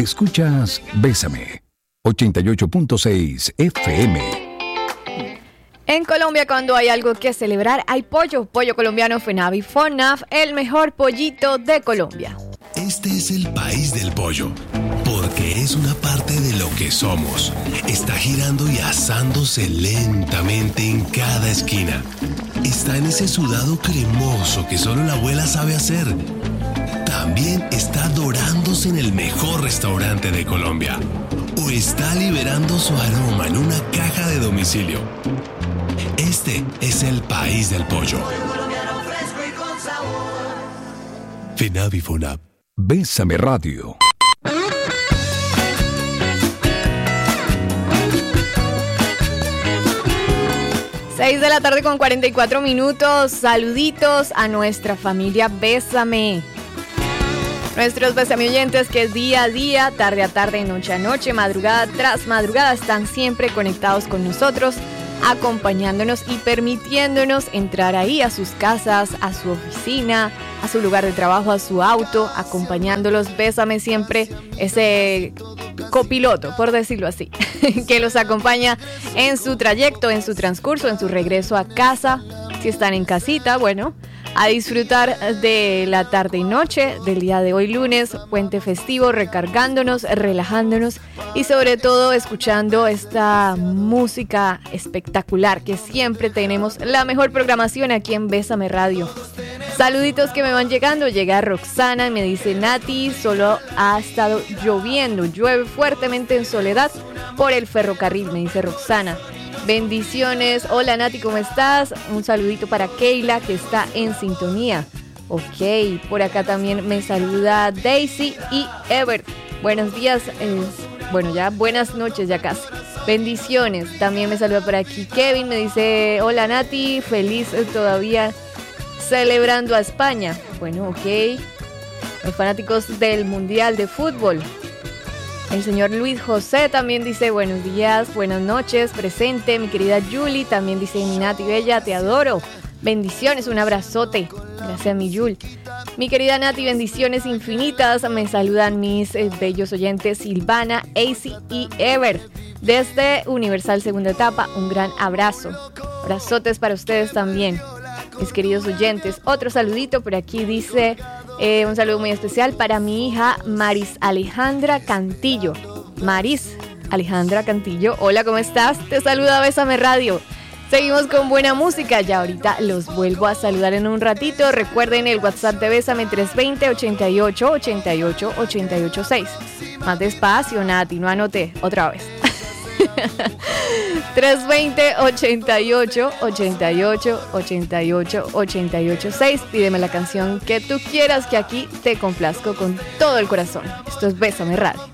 Escuchas Bésame, 88.6 FM. En Colombia, cuando hay algo que celebrar, hay pollo colombiano FENAVI FONAF, el mejor pollito de Colombia. Este es el país del pollo, porque es una parte de lo que somos. Está girando y asándose lentamente en cada esquina. Está en ese sudado cremoso que solo la abuela sabe hacer. También está dorándose en el mejor restaurante de Colombia. O está liberando su aroma en una caja de domicilio. Este es el país del pollo. FENAVI FONAP. Bésame Radio. Seis de la tarde con 44 minutos. Saluditos a nuestra familia Bésame. Nuestros Bésame oyentes que día a día, tarde a tarde, noche a noche, madrugada tras madrugada están siempre conectados con nosotros, acompañándonos y permitiéndonos entrar ahí a sus casas, a su oficina, a su lugar de trabajo, a su auto, acompañándolos. Bésame siempre ese copiloto, por decirlo así, que los acompaña en su trayecto, en su transcurso, en su regreso a casa. Si están en casita, bueno, a disfrutar de la tarde y noche del día de hoy lunes, puente festivo, recargándonos, relajándonos y sobre todo escuchando esta música espectacular que siempre tenemos la mejor programación aquí en Bésame Radio. Saluditos que me van llegando. Llega Roxana y me dice: Nati, solo ha estado lloviendo, llueve fuertemente en Soledad por el ferrocarril, me dice Roxana. Bendiciones. Hola Nati, ¿cómo estás? Un saludito para Keila que está en sintonía. Ok, por acá también me saluda Daisy y Ever. Buenos días, bueno ya buenas noches ya casi. Bendiciones. También me saluda por aquí Kevin, me dice: hola Nati, feliz todavía celebrando a España. Bueno, ok. Los fanáticos del Mundial de Fútbol. El señor Luis José también dice: buenos días, buenas noches, presente. Mi querida Julie también dice: mi Nati Bella, te adoro. Bendiciones, un abrazote. Gracias, mi Jul. Mi querida Nati, bendiciones infinitas. Me saludan mis bellos oyentes Silvana, AC y Ever. Desde Universal Segunda Etapa, un gran abrazo. Abrazotes para ustedes también, mis queridos oyentes. Otro saludito por aquí dice... un saludo muy especial para mi hija Maris Alejandra Cantillo. Maris Alejandra Cantillo, hola, ¿cómo estás? Te saluda Bésame Radio. Seguimos con buena música. Ya ahorita los vuelvo a saludar en un ratito. Recuerden el WhatsApp de Bésame 320-88-88-886. Más despacio, Nati, no anoté. Otra vez. 320-88-88-88-886. Pídeme la canción que tú quieras, que aquí te complazco con todo el corazón. Esto es Bésame Radio.